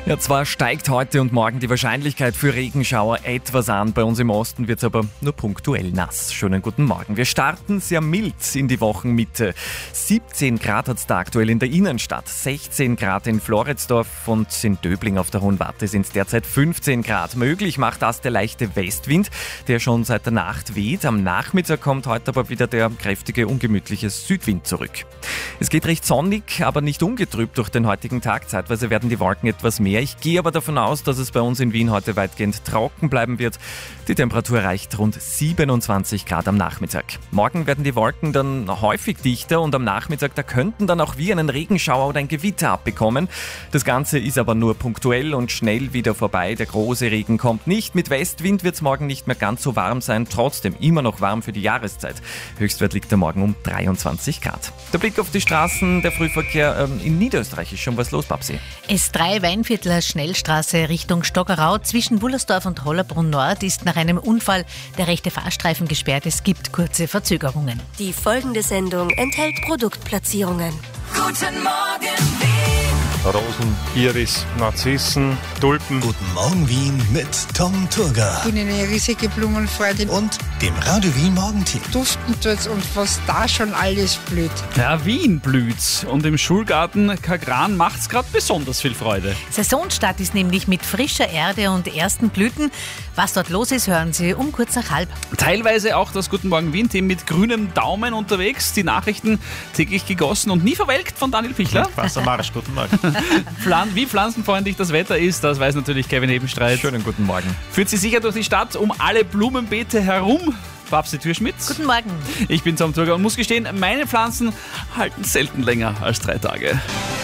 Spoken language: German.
Ja, zwar steigt heute und morgen die Wahrscheinlichkeit für Regenschauer etwas an. Bei uns im Osten wird es aber nur punktuell nass. Schönen guten Morgen. Wir starten sehr mild in die Wochenmitte. 17 Grad hat es da aktuell in der Innenstadt, 16 Grad in Floridsdorf und in Döbling auf der Hohen Warte sind es derzeit 15 Grad. Möglich macht das der leichte Westwind, der schon seit der Nacht weht. Am Nachmittag kommt heute aber wieder der kräftige, ungemütliche Südwind zurück. Es geht recht sonnig, aber nicht ungetrübt durch den heutigen Tag. Zeitweise werden die Wolken etwas mehr. Ich gehe aber davon aus, dass es bei uns in Wien heute weitgehend trocken bleiben wird. Die Temperatur erreicht rund 27 Grad am Nachmittag. Morgen werden die Wolken dann häufig dichter und am Nachmittag, da könnten dann auch wir einen Regenschauer oder ein Gewitter abbekommen. Das Ganze ist aber nur punktuell und schnell wieder vorbei. Der große Regen kommt nicht. Mit Westwind wird es morgen nicht mehr ganz so warm sein. Trotzdem immer noch warm für die Jahreszeit. Höchstwert liegt der Morgen um 23 Grad. Der Blick auf die Straßen, der Frühverkehr in Niederösterreich ist schon was los, Babsi. S3 Weinviertler Schnellstraße Richtung Stockerau zwischen Wullersdorf und Hollerbrunn Nord ist nach einem Unfall der rechte Fahrstreifen gesperrt. Es gibt kurze Verzögerungen. Die folgende Sendung enthält Produktplatzierungen. Guten Morgen, Wien. Rosen, Iris, Narzissen, Tulpen. Guten Morgen Wien mit Tom Turga. Ich bin eine riesige Blumenfreude. Und dem Radio Wien Morgenteam. Duften tut's und was da schon alles blüht. Ja, Wien blüht und im Schulgarten Kagran macht's gerade besonders viel Freude. Saisonstart ist nämlich mit frischer Erde und ersten Blüten. Was dort los ist, hören Sie um kurz nach 12:30. Teilweise auch das Guten Morgen Wien-Team mit grünem Daumen unterwegs. Die Nachrichten täglich gegossen und nie verwelkt von Daniel Pichler. Wasser Marsch, guten Morgen. Wie pflanzenfreundlich das Wetter ist, das weiß natürlich Kevin Hebenstreit. Schönen guten Morgen. Führt Sie sicher durch die Stadt um alle Blumenbeete herum. Babsi Türschmidt. Guten Morgen. Ich bin Tom Turga und muss gestehen, meine Pflanzen halten selten länger als 3 Tage.